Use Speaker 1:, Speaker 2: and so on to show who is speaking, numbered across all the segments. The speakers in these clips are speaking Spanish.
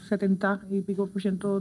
Speaker 1: 70 y pico por ciento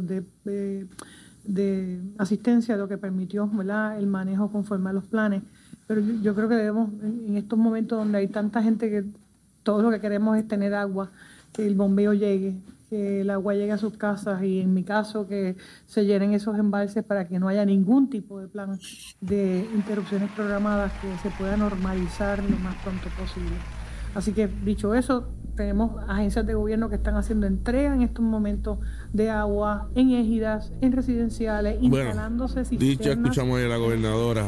Speaker 1: de asistencia, lo que permitió, ¿verdad?, el manejo conforme a los planes. Pero yo creo que debemos, en estos momentos donde hay tanta gente que todo lo que queremos es tener agua, que el bombeo llegue, que el agua llegue a sus casas y en mi caso que se llenen esos embalses para que no haya ningún tipo de plan de interrupciones programadas, que se pueda normalizar lo más pronto posible. Así que, dicho eso, tenemos agencias de gobierno que están haciendo entrega en estos momentos de agua en égidas, en residenciales, instalándose cisternas.
Speaker 2: Dicho, escuchamos a la gobernadora.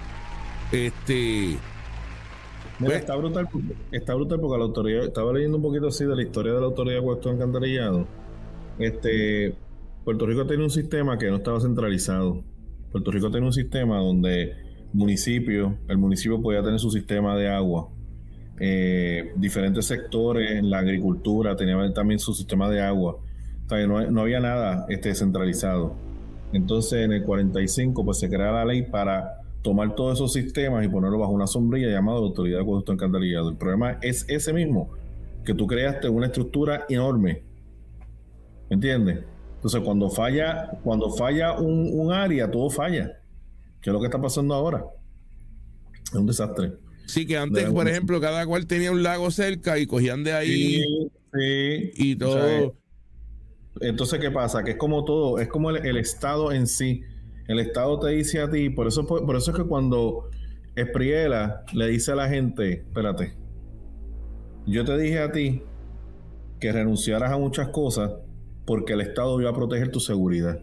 Speaker 3: Mira, está brutal porque la autoridad, estaba leyendo un poquito así de la historia de la autoridad de Acueductos y Alcantarillado. Puerto Rico tiene un sistema que no estaba centralizado. Puerto Rico tiene un sistema donde el municipio podía tener su sistema de agua. Diferentes sectores, la agricultura tenían también su sistema de agua. O sea, no había nada centralizado. Entonces en el 45 pues se crea la ley para tomar todos esos sistemas y ponerlo bajo una sombrilla llamada Autoridad de Acueductos y Alcantarillado. El problema es ese mismo, que tú creaste una estructura enorme. ¿Me entiendes? Entonces cuando falla un área, todo falla. ¿Qué es lo que está pasando ahora? Es un desastre.
Speaker 2: Sí, que antes, por ejemplo, cada cual tenía un lago cerca y cogían de ahí y todo.
Speaker 3: O sea, entonces, ¿qué pasa? Que es como todo, es como el Estado en sí. El Estado te dice a ti, por eso es que cuando Espriella le dice a la gente, espérate, yo te dije a ti que renunciaras a muchas cosas porque el Estado iba a proteger tu seguridad.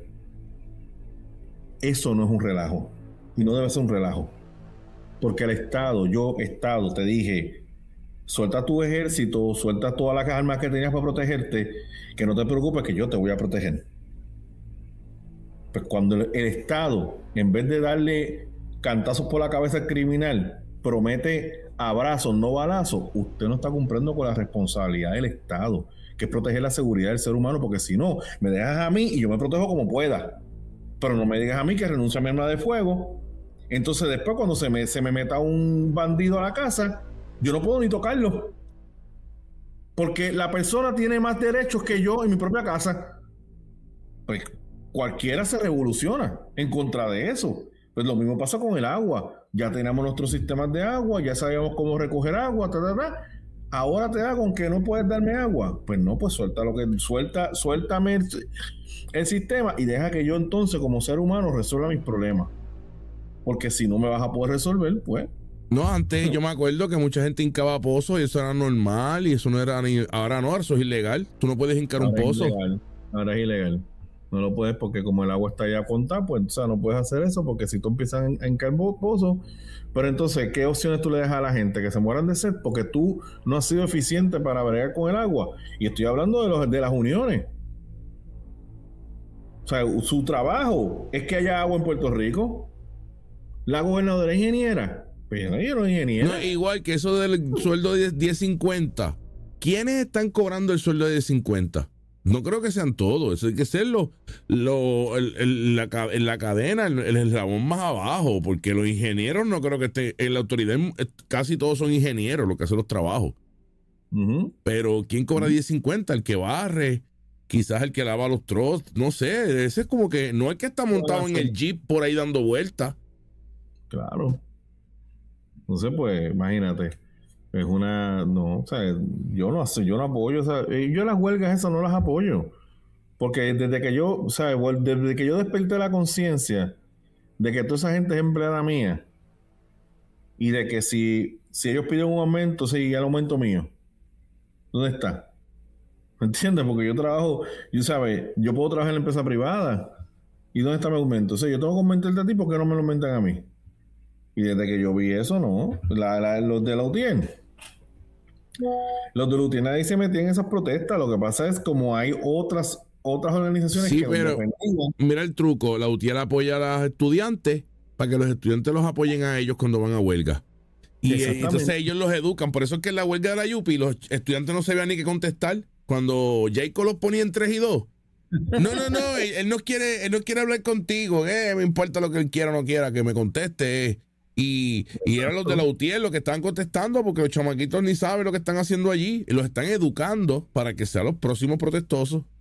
Speaker 3: Eso no es un relajo y no debe ser un relajo. Porque el Estado, te dije, suelta tu ejército, suelta todas las armas que tenías para protegerte, que no te preocupes que yo te voy a proteger. Pues cuando el Estado, en vez de darle cantazos por la cabeza al criminal, promete abrazos, no balazos, usted no está cumpliendo con la responsabilidad del Estado, que es proteger la seguridad del ser humano, porque si no, me dejas a mí y yo me protejo como pueda. Pero no me digas a mí que renuncie a mi arma de fuego. Entonces después cuando se me meta un bandido a la casa, yo no puedo ni tocarlo. Porque la persona tiene más derechos que yo en mi propia casa. Pues cualquiera se revoluciona en contra de eso. Pues lo mismo pasa con el agua. Ya tenemos nuestros sistemas de agua, ya sabíamos cómo recoger agua, Ahora te da con que no puedes darme agua. Pues no, pues suéltame el sistema y deja que yo entonces como ser humano resuelva mis problemas. Porque si no me vas a poder resolver, pues.
Speaker 2: No, antes yo me acuerdo que mucha gente hincaba pozos y eso era normal y eso no era ni. Ahora no, eso es ilegal. Tú no puedes hincar un pozo.
Speaker 3: Ahora es ilegal. No lo puedes porque como el agua está ya contada, pues o sea, no puedes hacer eso porque si tú empiezas a hincar pozos. Pero entonces, ¿qué opciones tú le dejas a la gente? Que se mueran de sed porque tú no has sido eficiente para bregar con el agua. Y estoy hablando de las uniones. O sea, su trabajo es que haya agua en Puerto Rico. La gobernadora es ingeniera. Pero yo no es ingeniera.
Speaker 2: No, igual que eso del sueldo de 10.50. ¿Quiénes están cobrando el sueldo de 10.50? No creo que sean todos. Eso hay que ser en la cadena, el eslabón más abajo. Porque los ingenieros no creo que estén. En la autoridad casi todos son ingenieros los que hacen los trabajos. Pero ¿quién cobra 10.50? El que barre. Quizás el que lava los trozos. No sé. Ese es como que no el que está montado en el jeep por ahí dando vueltas.
Speaker 3: Claro. Entonces, pues, imagínate. Es no, o sea, yo no apoyo, o sea, yo las huelgas esas no las apoyo. Porque desde que yo desperté la conciencia de que toda esa gente es empleada mía y de que si ellos piden un aumento, sí, el aumento mío. ¿Dónde está? ¿Me entiendes? Porque yo puedo trabajar en la empresa privada. ¿Y dónde está mi aumento? O sea, yo tengo que aumentarte a ti porque no me lo aumentan a mí. Y desde que yo vi eso, no. Los de la UTIEN. Los de la UTIEN ahí se metían en esas protestas. Lo que pasa es como hay otras organizaciones
Speaker 2: sí, pero mira el truco. La UTIEN apoya a los estudiantes para que los estudiantes los apoyen a ellos cuando van a huelga. Y entonces ellos los educan. Por eso es que en la huelga de la Yupi los estudiantes no sabían ni qué contestar. Cuando Jacob los ponía en 3 y 2. No, él no quiere hablar contigo. Me importa lo que él quiera o no quiera, que me conteste. Y eran los de la UTIER los que estaban contestando porque los chamaquitos ni saben lo que están haciendo allí y los están educando para que sean los próximos protestosos.